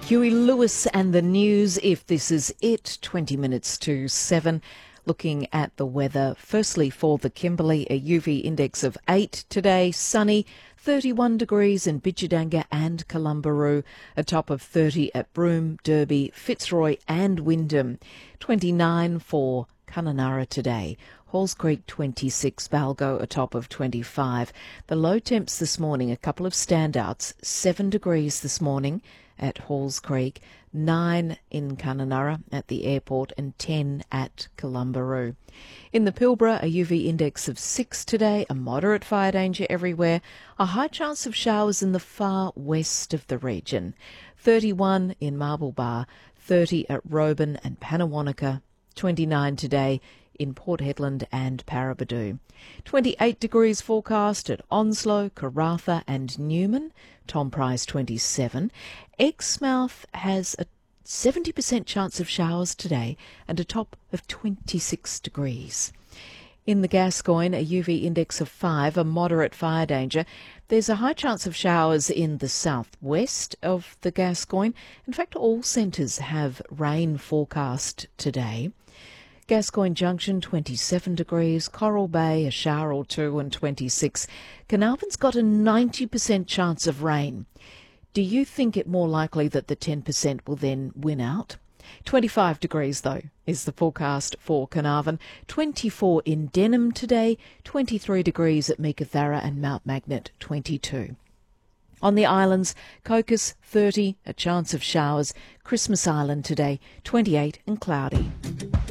Huey Lewis and the news, if this is it, 20 minutes to 7. Looking at the weather, firstly for the Kimberley, a UV index of 8 today, sunny, 31 degrees in Bidjadanga and Columbaroo, a top of 30 at Broome, Derby, Fitzroy and Wyndham, 29 for Kununurra today. Halls Creek 26, Balgo a top of 25. The low temps this morning, a couple of standouts, 7 degrees this morning at Halls Creek, 9 in Kununurra at the airport and 10 at Columbaroo. In the Pilbara, a UV index of 6 today, a moderate fire danger everywhere, a high chance of showers in the far west of the region. 31 in Marble Bar, 30 at Roban and Pannawonica, 29 today in Port Hedland and Paraburdoo. 28 degrees forecast at Onslow, Karratha and Newman. Tom Price 27. Exmouth has a 70% chance of showers today and a top of 26 degrees. In the Gascoyne, a UV index of 5, a moderate fire danger. There's a high chance of showers in the southwest of the Gascoyne. In fact, all centres have rain forecast today. Gascoyne Junction, 27 degrees. Coral Bay, a shower or two and 26. Carnarvon's got a 90% chance of rain. Do you think it more likely that the 10% will then win out? 25 degrees, though, is the forecast for Carnarvon. 24 in Denham today. 23 degrees at Meekatharra and Mount Magnet, 22. On the islands, Cocos 30, a chance of showers. Christmas Island today, 28 and cloudy.